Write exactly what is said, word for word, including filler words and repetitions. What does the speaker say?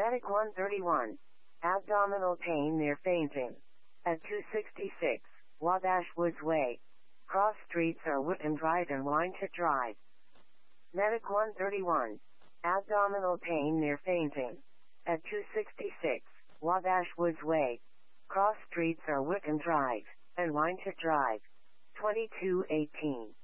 Medic one thirty-one. Abdominal pain near fainting. At two sixty-six, Wabash Woods Way. Cross streets are Whitten Drive and Wynkoop Drive. Medic one thirty-one. Abdominal pain near fainting. At two sixty-six, Wabash Woods Way. Cross streets are Whitten Drive and Wynkoop Drive. twenty-two eighteen.